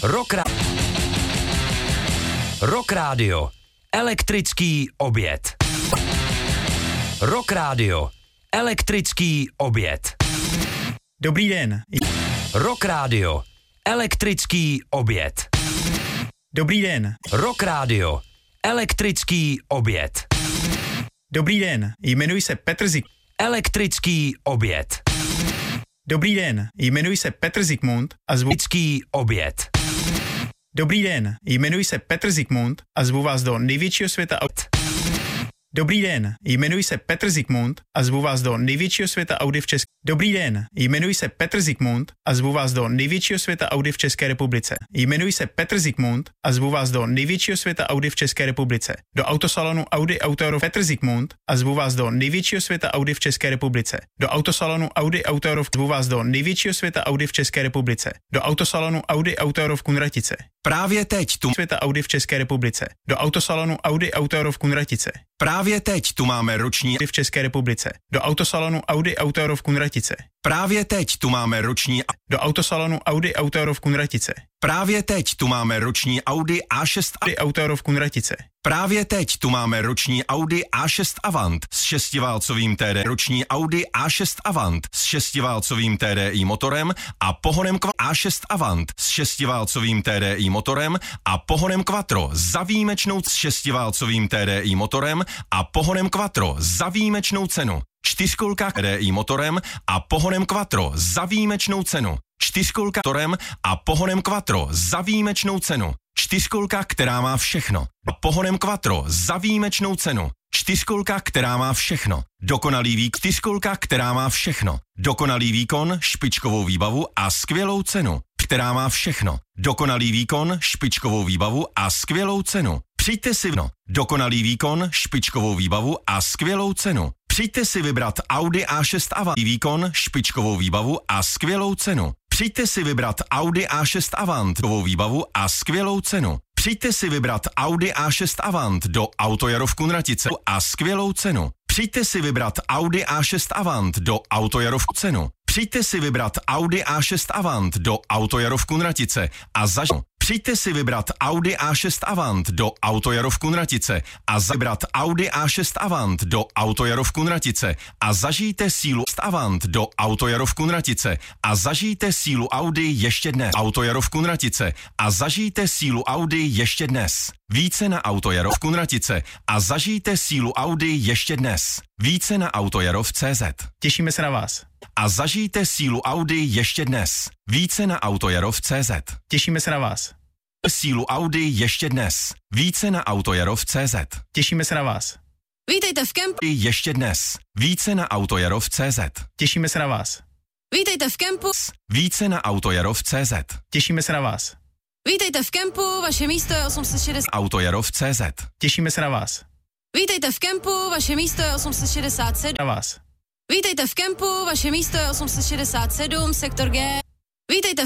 Rock Radio. Elektrický oběd. Rock Radio. Elektrický oběd. Dobrý den. Rock Radio. Elektrický oběd. Dobrý den. Rock Radio. Elektrický oběd. Dobrý den. Jmenuji se Petr Zikmund. Elektrický oběd. Dobrý den. Jmenuji se Petr Zikmund a zvu... Elektrický oběd. Dobrý den. Jmenuji se Petr Zikmund a zvu vás do největšího světa Dobrý den. Jmenuji se Petr Zikmund a zvu vás do největšího světa Audi v České... Dobrý den. Jmenuji se Petr Zikmund a zvu vás do největšího světa Audi v České republice. Jmenuji se Petr Zikmund a zvu vás do největšího světa Audi v České republice. Do autosalonu Audi Autoro Petr Zikmund a zvu vás do největšího světa Audi v České republice. Do autosalonu Audi Autoro zvu vás do největšího světa Audi v České republice. Do autosalonu Audi Autoro v Kunratice. Právě teď tu Světa Audi v České republice. Do autosalonu Audi Autoro v Kunratice. Právě teď tu máme roční V České republice. Do autosalonu Audi Autoro v Kunratice. Právě teď tu máme roční Do autosalonu Audi Autoro v Kunratice. Právě teď tu máme roční Audi A6 Audi Autoro v Kunratice. Právě teď tu máme roční Audi A6 Avant s šestiválcovým TDI roční Audi A6 Avant s šestiválcovým TDI motorem a pohonem A6 Avant s šestiválcovým TDI motorem a pohonem Quattro za výjimečnou s šestiválcovým TDI motorem a pohonem Quattro za výjimečnou cenu. Čtyřkolka TDI motorem a pohonem Quattro za výjimečnou cenu. Čtyřkolka motorem a pohonem Quattro za výjimečnou cenu. Čtyřkolka, která má všechno. A pohonem Quattro za výjimečnou cenu. Čtyřkolka, která má všechno. Dokonalý výkon. Čtyřkolka, která má všechno. Dokonalý výkon, špičkovou výbavu a skvělou cenu. Která má všechno. Dokonalý výkon, špičkovou výbavu a skvělou cenu. Přijďte si dokonalý výkon, špičkovou výbavu a skvělou cenu. Přijďte si vybrat Audi A6 Avant. Výkon, špičkovou výbavu a skvělou cenu. Přijďte si vybrat Audi A6 Avant. Výbavu a skvělou cenu. Přijďte si vybrat Audi A6 Avant do Autojaro v Kunratice a skvělou cenu. Přijďte si vybrat Audi A6 Avant do Autojaro v cenu. Přijďte si vybrat Audi A6 Avant do Autojaro v Kunratice a Přijďte si vybrat Audi A6 Avant do Autojaro v Kunratice a vybrat Audi A6 Avant do Autojaro v Kunratice a zažijte sílu Avant do Autojaro v Kunratice a zažijte sílu Audi ještě dnes. Autojaro v Kunratice a zažijte sílu Audi ještě dnes. Více na Autojaro v Kunratice a zažijte sílu Audi ještě dnes. Více na Autojaro.cz. Těšíme se na vás. A zažijte sílu Audi ještě dnes. Více na Autojaro.cz. Těšíme se na vás. Sílu Audi ještě dnes. Více na Autojaro.cz. Těšíme se na vás. Vítejte v kempu. Ještě dnes. Více na Autojaro.cz. Těšíme se na vás. Vítejte v kempu. Více na Autojaro.cz. Těšíme se na vás. Vítejte v kempu, vaše místo je 860. Autojaro.cz. Těšíme se na vás. Vítejte v kempu, vaše místo je 867. Na vás. Vítejte v kempu, vaše místo je 867, sektor G. Vítejte